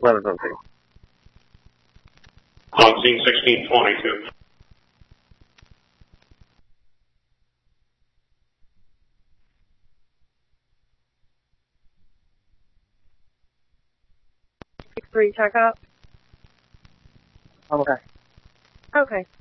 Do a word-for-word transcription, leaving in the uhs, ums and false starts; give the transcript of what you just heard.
Weather rotate. Longines sixteen twenty-two. Six three, check up. I'm okay. Okay.